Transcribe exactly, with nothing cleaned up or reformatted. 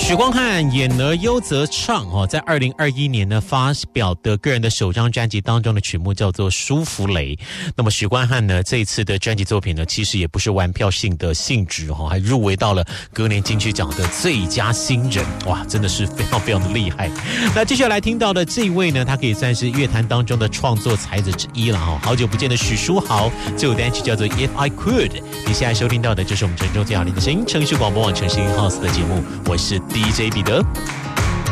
许光汉演而优则唱哦，在二零二一年呢发表的个人的首张专辑当中的曲目叫做《舒芙蕾》。那么许光汉呢这一次的专辑作品呢，其实也不是玩票性的性质哈，还入围到了隔年金曲奖的最佳新人，哇，真的是非常非常的厉害。那接下来听到的这一位呢，他可以算是乐坛当中的创作才子之一了哈。好久不见的许书豪，这首单曲叫做《If I Could》。你现在收听到的就是我们城中最好听的声音，城市广播网城市 House 的节目，我是 D J 彼得。